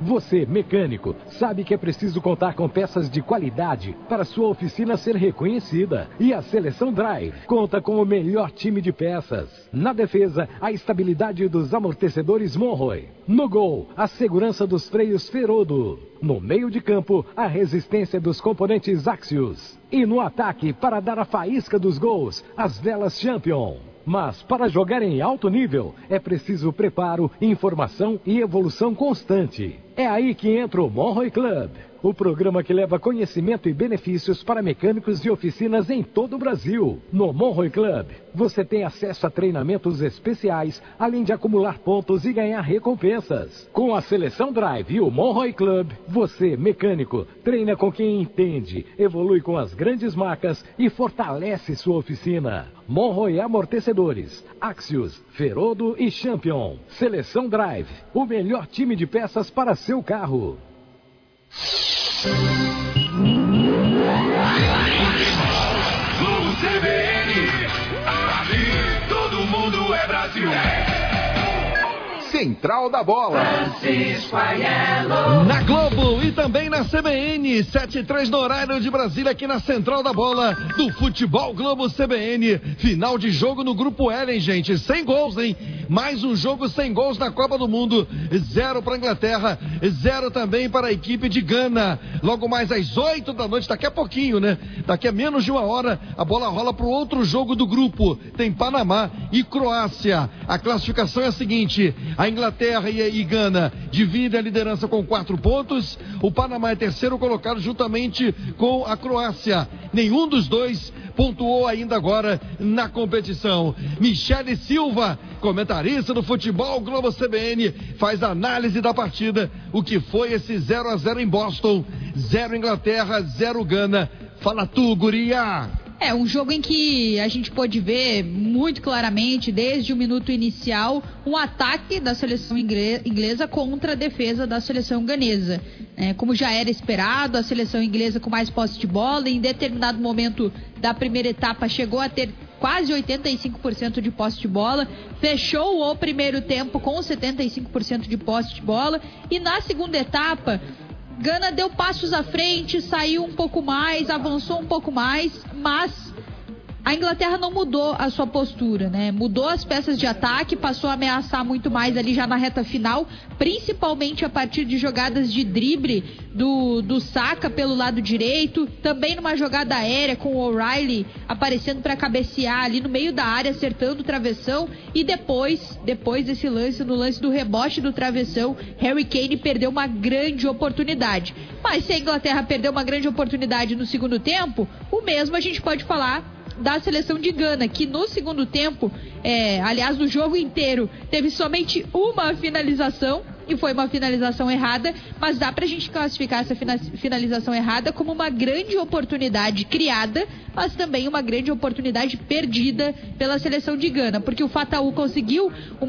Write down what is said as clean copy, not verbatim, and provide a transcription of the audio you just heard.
Você, mecânico, sabe que é preciso contar com peças de qualidade para sua oficina ser reconhecida. E a Seleção Drive conta com o melhor time de peças. Na defesa, a estabilidade dos amortecedores Monroe. No gol, a segurança dos freios Ferodo. No meio de campo, a resistência dos componentes Axios. E no ataque, para dar a faísca dos gols, as velas Champion. Mas para jogar em alto nível, é preciso preparo, informação e evolução constante. É aí que entra o Monroe Club, o programa que leva conhecimento e benefícios para mecânicos de oficinas em todo o Brasil. No Monroe Club, você tem acesso a treinamentos especiais, além de acumular pontos e ganhar recompensas. Com a Seleção Drive e o Monroe Club, você, mecânico, treina com quem entende, evolui com as grandes marcas e fortalece sua oficina. Monroe Amortecedores, Axios, Ferodo e Champion. Seleção Drive, o melhor time de peças para seu carro. Globo CBN, ali todo mundo é Brasil. Central da Bola. Na Globo e também na CBN, 7:03 no horário de Brasília, aqui na Central da Bola do Futebol Globo CBN. Final de jogo no Grupo L, hein, gente? 100 gols, hein? Mais um jogo sem gols na Copa do Mundo. 0 para a Inglaterra, 0 também para a equipe de Gana. Logo mais às 8 da noite, daqui a pouquinho, né? Daqui a menos de uma hora, a bola rola para o outro jogo do grupo. Tem Panamá e Croácia. A classificação é a seguinte: a Inglaterra e Gana dividem a liderança com 4 pontos. O Panamá é terceiro colocado juntamente com a Croácia. Nenhum dos dois pontuou ainda agora na competição. Michele Silva, comentarista do Futebol Globo CBN, faz análise da partida. O que foi esse 0-0 em Boston? 0 Inglaterra, 0 Gana. Fala tu, guria! É um jogo em que a gente pôde ver muito claramente, desde o minuto inicial, um ataque da seleção inglesa contra a defesa da seleção ganesa. Como já era esperado, a seleção inglesa com mais posse de bola, em determinado momento da primeira etapa chegou a ter quase 85% de posse de bola, fechou o primeiro tempo com 75% de posse de bola, e na segunda etapa Gana deu passos à frente, saiu um pouco mais, avançou um pouco mais, mas a Inglaterra não mudou a sua postura, né? Mudou as peças de ataque, passou a ameaçar muito mais ali já na reta final, principalmente a partir de jogadas de drible do Saka pelo lado direito, também numa jogada aérea com o O'Reilly aparecendo para cabecear ali no meio da área, acertando o travessão, e depois desse lance, no lance do rebote do travessão, Harry Kane perdeu uma grande oportunidade. Mas se a Inglaterra perdeu uma grande oportunidade no segundo tempo, o mesmo a gente pode falar da seleção de Gana, que no segundo tempo, aliás, no jogo inteiro, teve somente uma finalização, e foi uma finalização errada, mas dá pra gente classificar essa finalização errada como uma grande oportunidade criada, mas também uma grande oportunidade perdida pela seleção de Gana, porque o Fataú conseguiu